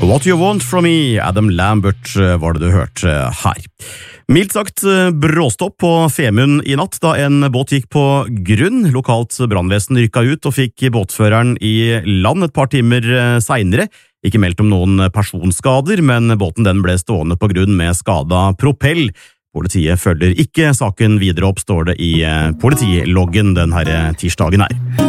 What You Want From Me, Adam Lambert var det du hørte her. Mildt sagt bråstopp på Femund i natt da en båt gikk på grunn. Lokalt brannvesen rykket ut og fikk båtføreren i land et par timer senere. Ikke meldt om noen personskader, men båten den ble stående på grunn med skadet propell. Politiet følger ikke saken videre opp, står det i politiloggen denne tirsdagen her.